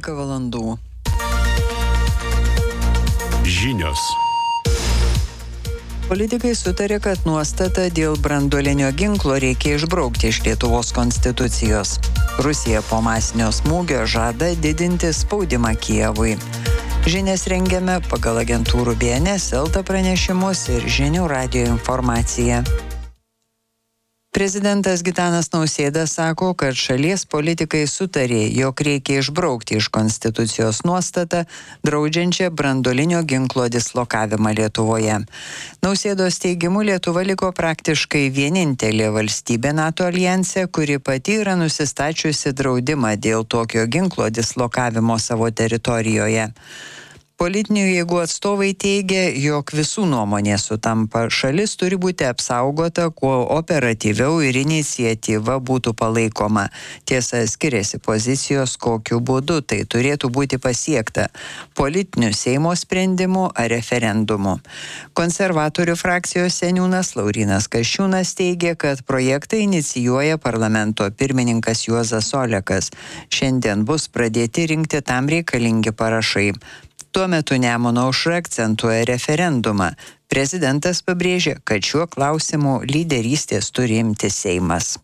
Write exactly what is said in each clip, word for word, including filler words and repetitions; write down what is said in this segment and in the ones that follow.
vienuolika valandų. Žinios. Politikai sutarė, kad nuostata dėl branduolinio ginklo reikia išbraukti iš Lietuvos konstitucijos. Rusija po masinio smūgio žada didinti spaudimą Kijevui. Žinias rengiame pagal agentūrų B N S, Elta pranešimus ir Žinių radijo informaciją. Prezidentas Gitanas Nausėda sako, kad šalies politikai sutarė, jog reikia išbraukti iš konstitucijos nuostatą, draudžiančią branduolinio ginklo dislokavimą Lietuvoje. Nausėdos teigimu Lietuva liko praktiškai vienintelė valstybė NATO aljanse, kuri pati yra nusistačiusi draudimą dėl tokio ginklo dislokavimo savo teritorijoje. Politinių jėgų atstovai teigia, jog visų nuomonė sutampa. Šalis turi būti apsaugota, kuo operatyviau ir iniciatyva būtų palaikoma. Tiesa, skiriasi pozicijos, kokiu būdu tai turėtų būti pasiekta – politiniu Seimo sprendimu ar referendumu. Konservatorių frakcijos seniūnas Laurynas Kasčiūnas teigia, kad projektą inicijuoja parlamento pirmininkas Juozas Olekas. Šiandien bus pradėti rinkti tam reikalingi parašai. Tuo metu Nemuno aušra akcentuoja referendumą. Prezidentas pabrėžė, kad šiuo klausimu lyderystės turi imtis Seimas.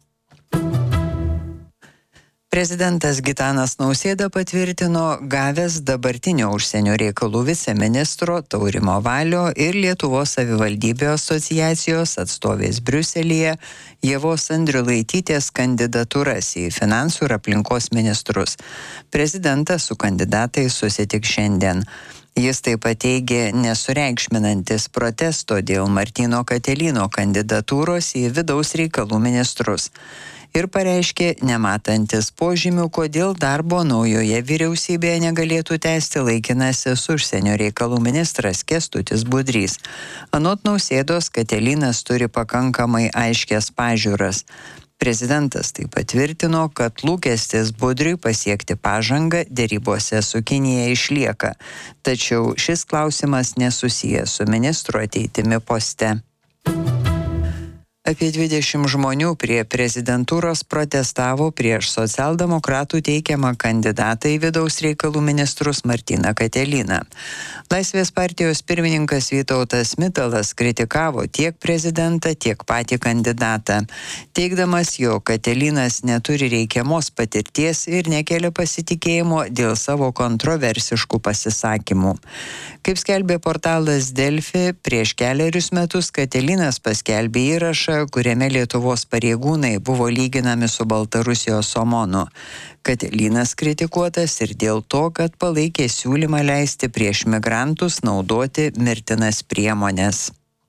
Prezidentas Gitanas Nausėda patvirtino gavęs dabartinio užsienio reikalų viceministro Taurimo Valio ir Lietuvos savivaldybių asociacijos atstovės Briuselyje Ievos Andriulaitytės kandidatūras į finansų ir aplinkos ministrus. Prezidentas su kandidatais susitiks šiandien. Jis taip pat teigė nesureikšminantis protesto dėl Martyno Katelyno kandidatūros į vidaus reikalų ministrus. Ir pareiškė nematantis požymių, kodėl darbo naujoje vyriausybėje negalėtų tęsti laikinasis užsienio reikalų ministras Kęstutis Budrys. Anot Nausėdos, Katelynas turi pakankamai aiškias pažiūras. Prezidentas taip patvirtino, kad lūkestis Budriui pasiekti pažangą derybose su Kinija išlieka. Tačiau šis klausimas nesusijęs su ministro ateitimi poste. Apie dvidešimt žmonių prie prezidentūros protestavo prieš socialdemokratų teikiamą kandidatą į vidaus reikalų ministrus Martyną Katelyną. Laisvės partijos pirmininkas Vytautas Mitalas kritikavo tiek prezidentą, tiek patį kandidatą, teigdamas, jog Katelynas neturi reikiamos patirties ir nekelia pasitikėjimo dėl savo kontroversiškų pasisakymų. Kaip skelbė portalas Delfi, prieš kelerius metus Katelynas paskelbė įrašą, kuriame Lietuvos pareigūnai buvo lyginami su Baltarusijos Omonu. Katelynas kritikuotas ir dėl to, kad palaikė siūlymą leisti prieš migrantus naudoti mirtinas priemones.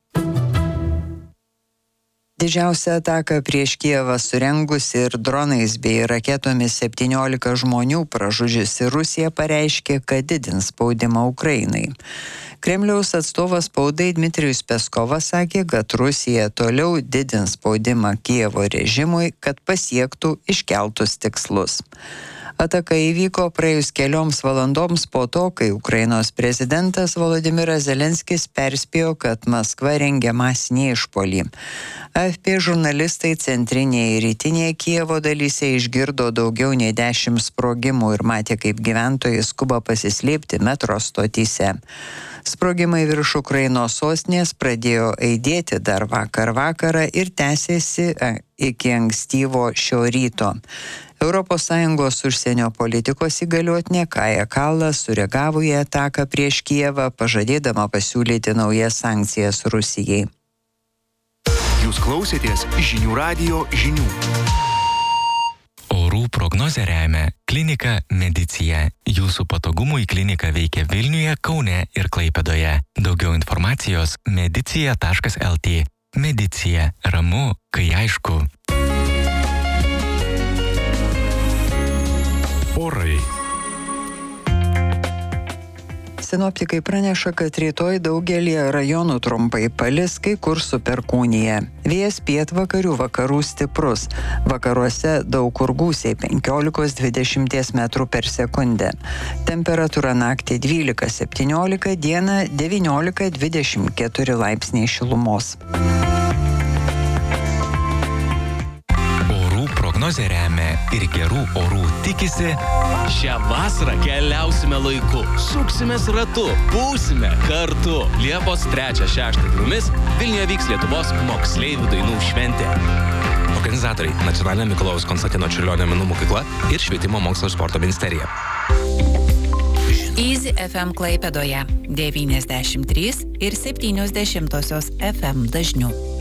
Didžiausią ataką prieš Kijevą surengusi ir dronais bei raketomis septyniolika žmonių pražudžiusi Rusija pareiškė, kad didins spaudimą Ukrainai. Kremliaus atstovas spaudai Dmitrijus Peskovas sakė, kad Rusija toliau didins spaudimą Kijevo režimui, kad pasiektų iškeltus tikslus. Ataka įvyko praėjus kelioms valandoms po to, kai Ukrainos prezidentas Volodimiras Zelenskis perspėjo, kad Maskva rengia masinį išpuolį. A F P žurnalistai centrinėje ir rytinėje Kijevo dalyse išgirdo daugiau nei dešimt sprogimų ir matė, kaip gyventojai skuba pasislėpti metro stotyse. Sprogimai virš Ukrainos sostinės pradėjo aidėti dar vakar vakarą ir tęsėsi iki ankstyvo šio ryto. Europos Sąjungos užsienio politikos įgaliotinė Kaja Kallas sureagavo į ataką prieš Kijevą, pažadėdama pasiūlyti naujas sankcijas Rusijai. Jūs klausėtės Žinių radijo žinių. Orų prognozę remia Klinika Medicija. Jūsų patogumui klinika veikia Vilniuje, Kaune ir Klaipėdoje. Daugiau informacijos medicija taškas el tė. Medicija. Ramu, kai aišku. Orai. Sinoptikai praneša, kad rytoj daugelį rajonų trumpai palis, kai kur su perkūnija. Vėjas pietvakarių vakarų stiprus. Vakaruose daug kur gūsiai penkiolika dvidešimt metrų per sekundę. Temperatūra naktį dvylika septyniolika, dieną devyniolika dvidešimt keturi laipsniai šilumos. Orų prognozė. prognozę remia ir gerų orų tikisi. Šią vasarą keliausime laiku, suksimės ratu, būsime kartu. Liepos trečią šeštą dienomis Vilniuje vyks Lietuvos moksleivių dainų šventė. Organizatoriai – Nacionalinė Mikalojaus Konstantino Čiurlionio menų mokykla ir Švietimo mokslo ir sporto ministerija. Easy F M Klaipėdoje devyniasdešimt trys ir septynios dešimtosios F M dažnių.